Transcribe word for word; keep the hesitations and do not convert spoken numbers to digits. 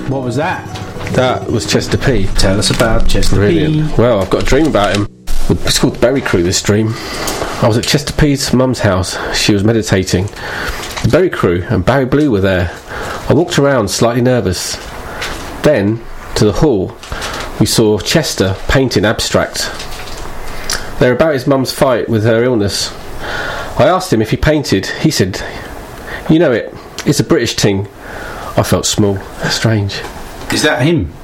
What was that? That was Chester P. Tell us about Chester Brilliant. P. Well, I've got a dream about him. It's called Berry Crew, this dream. I was at Chester P's mum's house. She was meditating. The Berry Crew and Barry Blue were there. I walked around, slightly nervous. Then, to the hall, we saw Chester painting abstract. They were about his mum's fight with her illness. I asked him if he painted. He said, "You know it, it's a British thing." I felt small, strange. Is that him?